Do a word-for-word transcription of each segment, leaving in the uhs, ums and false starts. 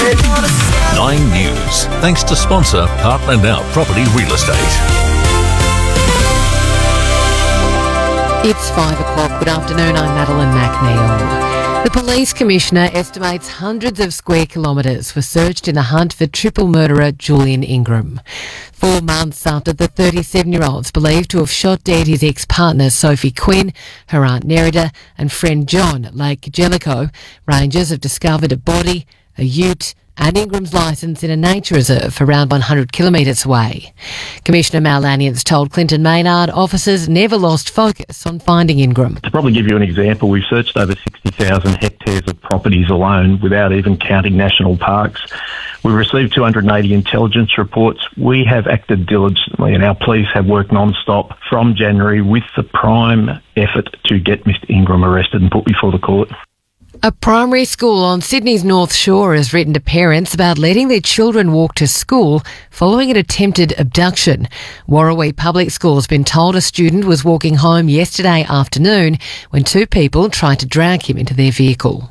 Nine News, thanks to sponsor Partner Now Property Real Estate. It's five o'clock. Good afternoon, I'm Madeline McNeil. The Police Commissioner estimates hundreds of square kilometres were searched in the hunt for triple murderer Julian Ingram. Four months after the thirty-seven-year-old's believed to have shot dead his ex-partner Sophie Quinn, her aunt Nerida and friend John at Lake Jellicoe, rangers have discovered a body, a ute and Ingram's licence in a nature reserve around one hundred kilometres away. Commissioner Mal Lanians told Clinton Maynard officers never lost focus on finding Ingram. To probably give you an example, we've searched over sixty thousand hectares of properties alone without even counting national parks. We've received two hundred eighty intelligence reports. We have acted diligently and our police have worked non-stop from January with the prime effort to get Mister Ingram arrested and put before the court. A primary school on Sydney's North Shore has written to parents about letting their children walk to school following an attempted abduction. Warrawee Public School has been told a student was walking home yesterday afternoon when two people tried to drag him into their vehicle.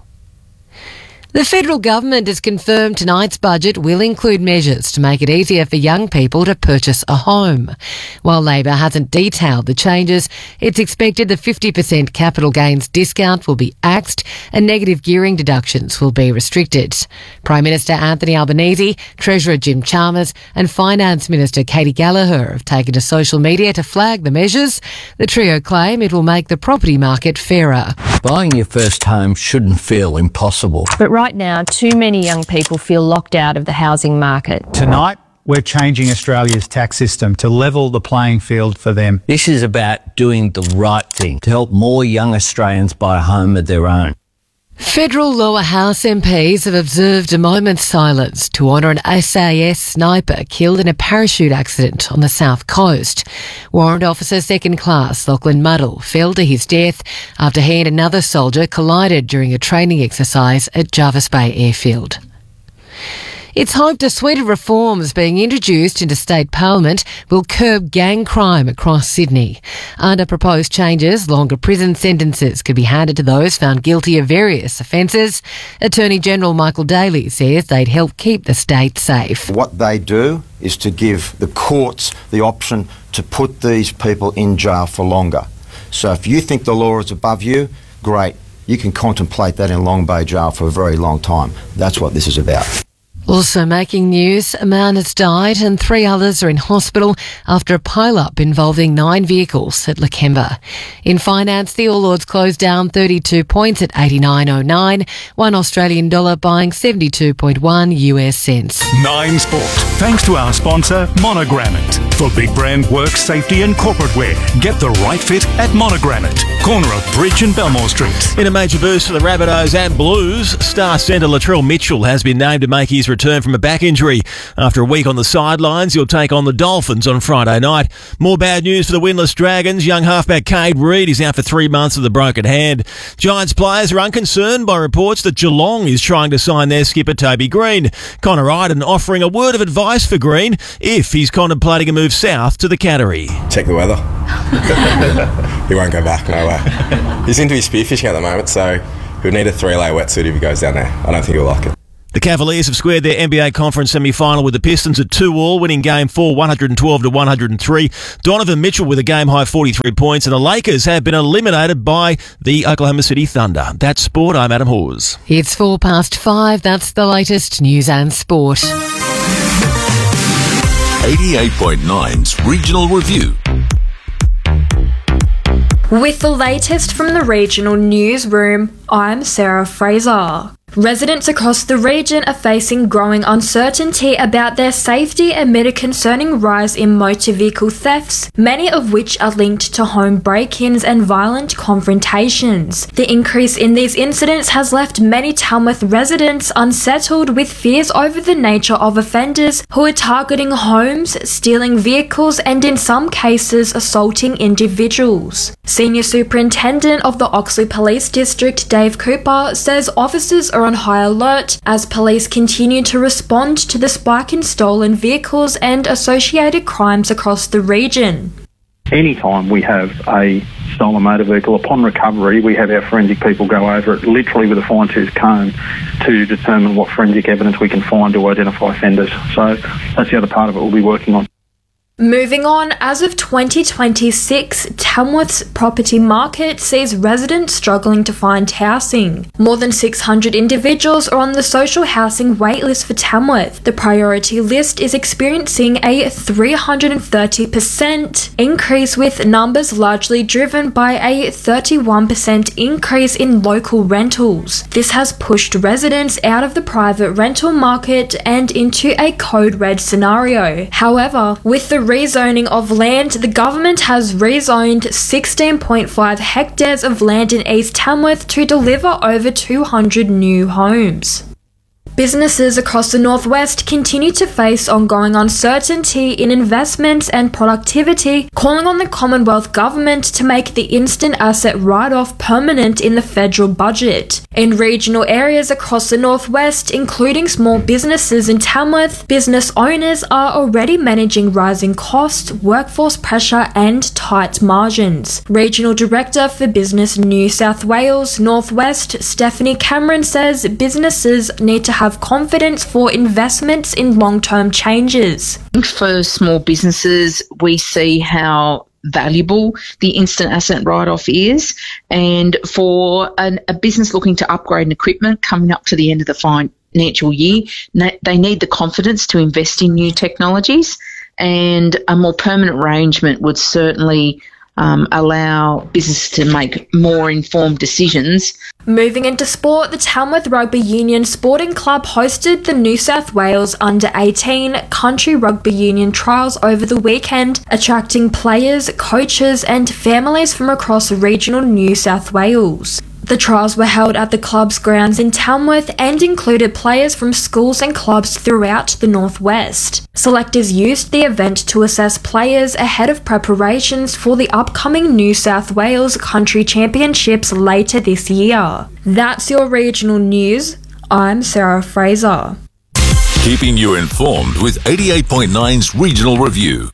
The federal government has confirmed tonight's budget will include measures to make it easier for young people to purchase a home. While Labor hasn't detailed the changes, it's expected the fifty percent capital gains discount will be axed and negative gearing deductions will be restricted. Prime Minister Anthony Albanese, Treasurer Jim Chalmers and Finance Minister Katie Gallagher have taken to social media to flag the measures. The trio claim it will make the property market fairer. Buying your first home shouldn't feel impossible. But right now, too many young people feel locked out of the housing market. Tonight, we're changing Australia's tax system to level the playing field for them. This is about doing the right thing to help more young Australians buy a home of their own. Federal lower house M Ps have observed a moment's silence to honour an S A S sniper killed in a parachute accident on the south coast. Warrant Officer Second Class Lachlan Muddle fell to his death after he and another soldier collided during a training exercise at Jervis Bay Airfield. It's hoped a suite of reforms being introduced into state parliament will curb gang crime across Sydney. Under proposed changes, longer prison sentences could be handed to those found guilty of various offences. Attorney General Michael Daly says they'd help keep the state safe. What they do is to give the courts the option to put these people in jail for longer. So if you think the law is above you, great. You can contemplate that in Long Bay Jail for a very long time. That's what this is about. Also making news, a man has died and three others are in hospital after a pile-up involving nine vehicles at Lakemba. In finance, the All Ords closed down thirty-two points at eighty-nine oh nine, one Australian dollar buying seventy-two point one U S cents. Nine Sport, thanks to our sponsor Monogrammet. For big brand work, safety and corporate wear, get the right fit at Monogrammet, corner of Bridge and Belmore Street. In a major boost for the Rabbitohs and Blues, star centre Latrell Mitchell has been named to make his return from a back injury. After a week on the sidelines, he'll take on the Dolphins on Friday night. More bad news for the winless Dragons. Young halfback Cade Reed is out for three months with a broken hand. Giants players are unconcerned by reports that Geelong is trying to sign their skipper Toby Green. Connor Iden offering a word of advice for Green if he's contemplating a move south to the Cattery. Check the weather. He won't go back, no way. He's into his spearfishing at the moment, so he'll need a three-layer wetsuit if he goes down there. I don't think he'll like it. The Cavaliers have squared their N B A Conference semi-final with the Pistons at two all, winning Game four one twelve to one oh three. Donovan Mitchell with a game-high forty-three points, and the Lakers have been eliminated by the Oklahoma City Thunder. That's sport. I'm Adam Hawes. It's four past five. That's the latest news and sport. eighty-eight point nine's Regional Review. With the latest from the regional newsroom, I'm Sarah Fraser. Residents across the region are facing growing uncertainty about their safety amid a concerning rise in motor vehicle thefts, many of which are linked to home break-ins and violent confrontations. The increase in these incidents has left many Tamworth residents unsettled with fears over the nature of offenders who are targeting homes, stealing vehicles, and in some cases assaulting individuals. Senior Superintendent of the Oxley Police District, Dave Cooper, says officers are on high alert as police continue to respond to the spike in stolen vehicles and associated crimes across the region. anytime we have a stolen motor vehicle, upon recovery, we have our forensic people go over it literally with a fine-tooth comb to determine what forensic evidence we can find to identify offenders. So that's the other part of it we'll be working on. Moving on, as of twenty twenty-six, Tamworth's property market sees residents struggling to find housing. More than six hundred individuals are on the social housing waitlist for Tamworth. The priority list is experiencing a three hundred thirty percent increase, with numbers largely driven by a thirty-one percent increase in local rentals. This has pushed residents out of the private rental market and into a code red scenario. However, with the rezoning of land, the government has rezoned sixteen point five hectares of land in East Tamworth to deliver over two hundred new homes. Businesses across the northwest continue to face ongoing uncertainty in investments and productivity, calling on the Commonwealth Government to make the instant asset write-off permanent in the federal budget. In regional areas across the northwest, including small businesses in Tamworth, business owners are already managing rising costs, workforce pressure and tight margins. Regional Director for Business New South Wales Northwest, Stephanie Cameron, says businesses need to have have confidence for investments in long-term changes. For small businesses, we see how valuable the instant asset write-off is, and for an, a business looking to upgrade an equipment coming up to the end of the financial year, they need the confidence to invest in new technologies, and a more permanent arrangement would certainly Um, allow businesses to make more informed decisions. Moving into sport, the Tamworth Rugby Union Sporting Club hosted the New South Wales under eighteen Country Rugby Union trials over the weekend, attracting players, coaches and families from across regional New South Wales. The trials were held at the club's grounds in Tamworth and included players from schools and clubs throughout the northwest. Selectors used the event to assess players ahead of preparations for the upcoming New South Wales Country Championships later this year. That's your regional news. I'm Sarah Fraser. Keeping you informed with eighty-eight point nine's Regional Review.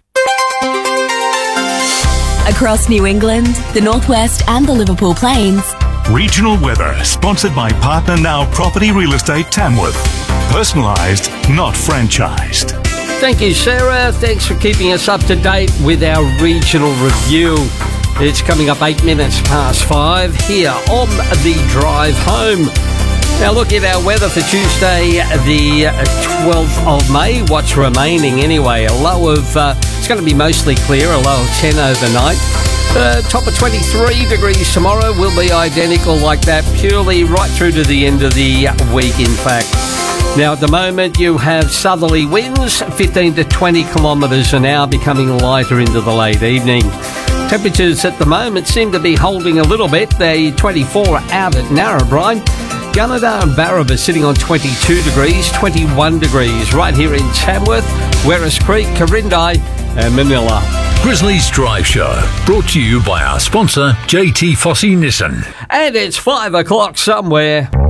Across New England, the Northwest and the Liverpool Plains. Regional weather, sponsored by Partner Now Property Real Estate Tamworth. Personalised, not franchised. Thank you, Sarah. Thanks for keeping us up to date with our regional review. It's coming up eight minutes past five here on the drive home. Now look at our weather for Tuesday, the twelfth of May. What's remaining anyway? A low of, uh, it's going to be mostly clear, a low of ten overnight. Uh, top of twenty-three degrees tomorrow will be identical like that, purely right through to the end of the week, in fact. Now, at the moment, you have southerly winds, fifteen to twenty kilometres an hour, becoming lighter into the late evening. Temperatures at the moment seem to be holding a little bit. They're twenty-four out at Narrabri. Gunnedah and Barraba sitting on twenty-two degrees, twenty-one degrees right here in Tamworth, Werris Creek, Corindai and Manila. Grizzlies Drive Show, brought to you by our sponsor, J T Fossey Nissan. And it's five o'clock somewhere.